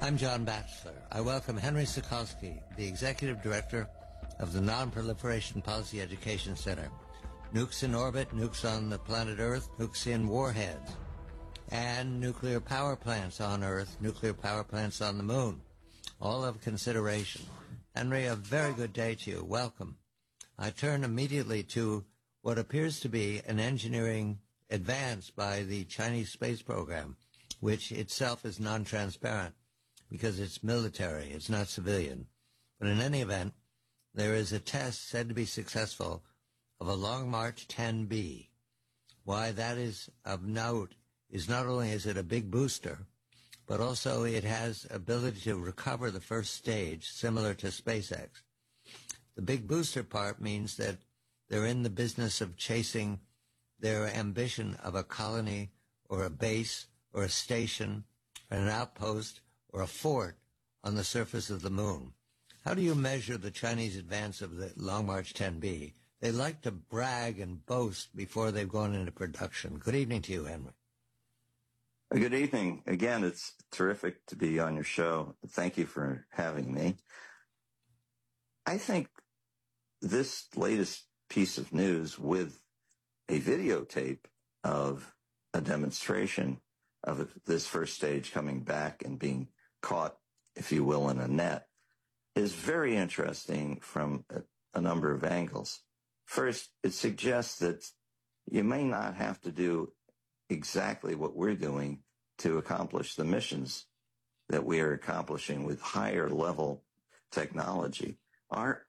I'm John Batchelor. I welcome Henry Sokolsky, the Executive Director of the Non-Proliferation Policy Education Center. Nukes in orbit, nukes on the planet Earth, nukes in warheads, and nuclear power plants on Earth, nuclear power plants on the moon, all of consideration. Henry, a very good day to you. Welcome. I turn immediately to what appears to be an engineering advance by the Chinese space program, which itself is non-transparent because it's military, it's not civilian. But in any event, there is a test said to be successful of a Long March 10B. Why that is of note is not only is it a big booster, but also it has ability to recover the first stage, similar to SpaceX. The big booster part means that they're in the business of chasing their ambition of a colony or a base or a station or an outpost or a fort on the surface of the moon. How do you measure the Chinese advance of the Long March 10B? They like to brag and boast before they've gone into production. Good evening to you, Henry. Good evening. Again, it's terrific to be on your show. Thank you for having me. I think this latest piece of news with a videotape of a demonstration of this first stage coming back and being caught, if you will, in a net is very interesting from a number of angles. First, it suggests that you may not have to do exactly what we're doing to accomplish the missions that we are accomplishing with higher level technology. Our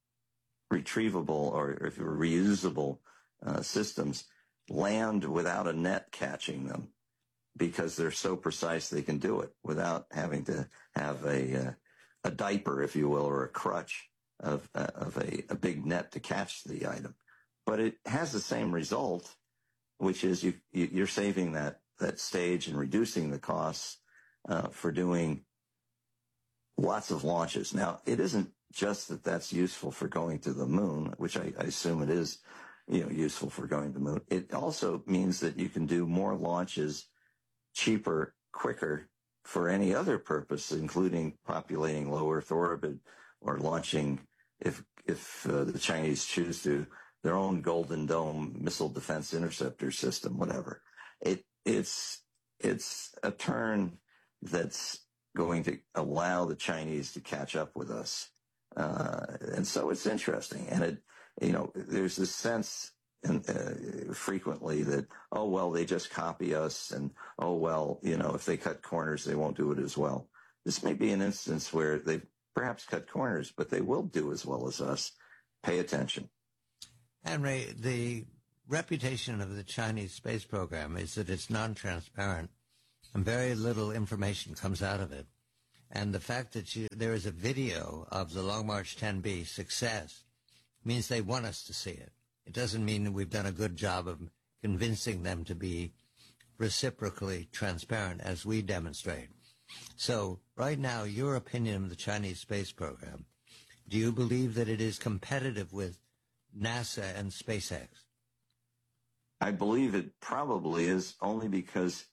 retrievable or reusable systems land without a net catching them because they're so precise they can do it without having to have a diaper, if you will, or a crutch of a big net to catch the item. But it has the same result, which is you're saving that stage and reducing the costs for doing lots of launches. Now, it isn't just that that's useful for going to the moon, which I assume it is, useful for going to the moon. It also means that you can do more launches cheaper, quicker for any other purpose, including populating low Earth orbit or launching, if the Chinese choose to, their own Golden Dome missile defense interceptor system, whatever. It's a turn that's going to allow the Chinese to catch up with us. And so it's interesting. And there's this sense frequently that, oh, well, they just copy us. And, oh, well, if they cut corners, they won't do it as well. This may be an instance where they've perhaps cut corners, but they will do as well as us. Pay attention. Henry, the reputation of the Chinese space program is that it's non-transparent and very little information comes out of it. And the fact that there is a video of the Long March 10B success means they want us to see it. It doesn't mean that we've done a good job of convincing them to be reciprocally transparent as we demonstrate. So right now, your opinion of the Chinese space program, do you believe that it is competitive with NASA and SpaceX? I believe it probably is, only because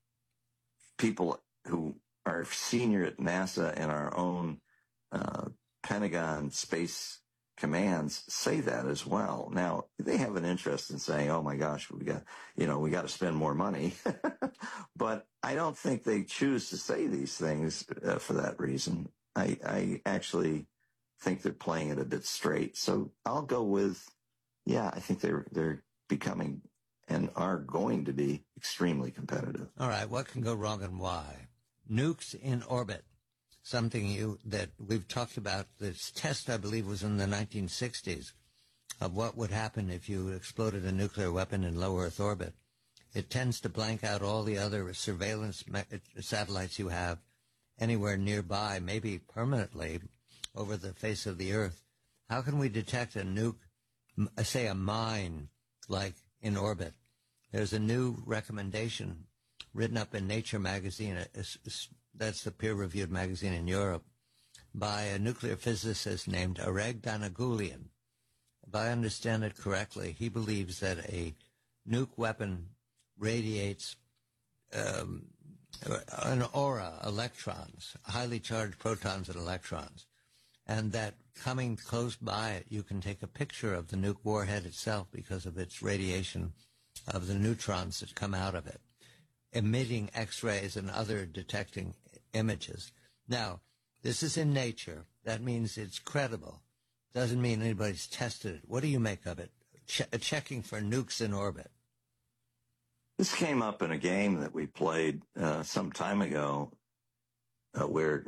people who are senior at NASA and our own Pentagon space commands say that as well. Now, they have an interest in saying, oh my gosh, we got to spend more money. But I don't think they choose to say these things for that reason. I actually think they're playing it a bit straight. So I'll go with, I think they're becoming and are going to be extremely competitive. All right, what can go wrong and why? Nukes in orbit, something that we've talked about. This test, I believe, was in the 1960s of what would happen if you exploded a nuclear weapon in low Earth orbit. It tends to blank out all the other surveillance satellites you have anywhere nearby, maybe permanently over the face of the Earth. How can we detect a nuke, say a mine, like in orbit? There's a new recommendation written up in Nature magazine, that's the peer-reviewed magazine in Europe, by a nuclear physicist named Oleg Danagoulian. If I understand it correctly, he believes that a nuke weapon radiates an aura, electrons, highly charged protons and electrons. And that coming close by it, you can take a picture of the nuke warhead itself because of its radiation of the neutrons that come out of it, emitting X-rays and other detecting images. Now, this is in nature. That means it's credible. Doesn't mean anybody's tested it. What do you make of it? Checking for nukes in orbit. This came up in a game that we played some time ago where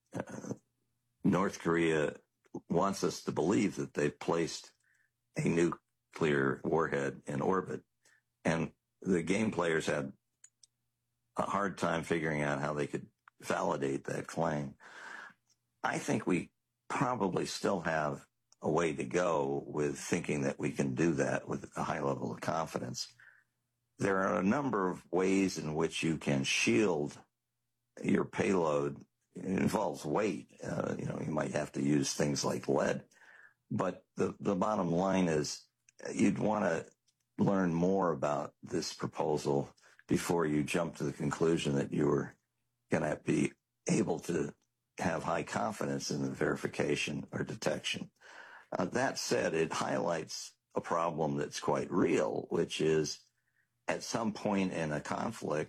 North Korea wants us to believe that they've placed a nuclear warhead in orbit. And the game players had a hard time figuring out how they could validate that claim. I think we probably still have a way to go with thinking that we can do that with a high level of confidence. There are a number of ways in which you can shield your payload. It involves weight. You might have to use things like lead. But the bottom line is you'd want to learn more about this proposal before you jump to the conclusion that you were going to be able to have high confidence in the verification or detection. That said, it highlights a problem that's quite real, which is at some point in a conflict,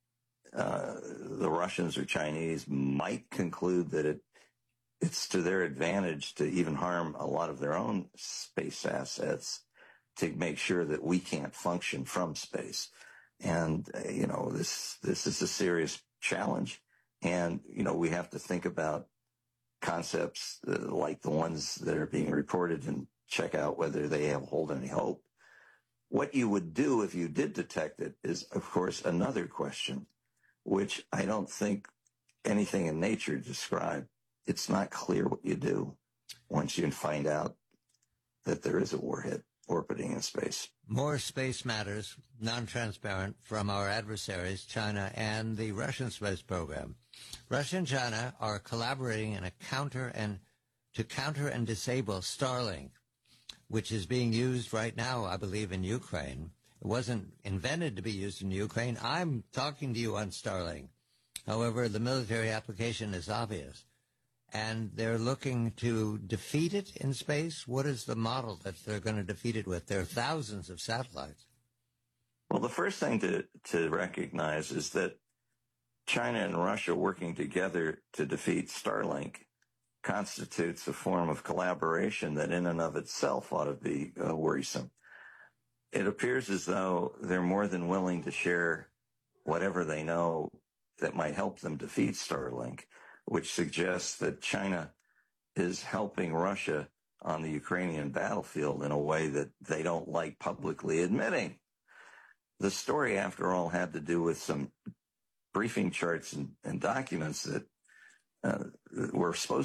the Russians or Chinese might conclude that it's to their advantage to even harm a lot of their own space assets to make sure that we can't function from space. And, this is a serious challenge. And, we have to think about concepts like the ones that are being reported and check out whether they hold any hope. What you would do if you did detect it is, of course, another question, which I don't think anything in nature described. It's not clear what you do once you find out that there is a warhead orbiting in space. More space matters, non-transparent, from our adversaries, China and the Russian space program. Russia and China are collaborating in to counter and disable Starlink, which is being used right now, I believe, in Ukraine. It wasn't invented to be used in Ukraine. I'm talking to you on Starlink. However, the military application is obvious. And they're looking to defeat it in space. What is the model that they're going to defeat it with? There are thousands of satellites. Well, the first thing to recognize is that China and Russia working together to defeat Starlink constitutes a form of collaboration that in and of itself ought to be worrisome. It appears as though they're more than willing to share whatever they know that might help them defeat Starlink, which suggests that China is helping Russia on the Ukrainian battlefield in a way that they don't like publicly admitting. The story, after all, had to do with some briefing charts and documents that were supposed